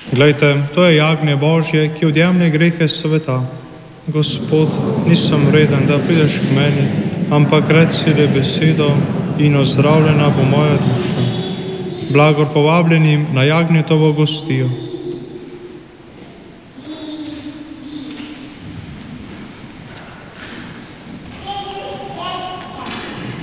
Glejte, to je jagnje Božje, ki odjemne grehe sveta. Gospod, nisem vreden, da prideš k meni, ampak reci le besedo in ozdravljena bo moja duša. Blagor povabljenim na jagnjetovo gostijo.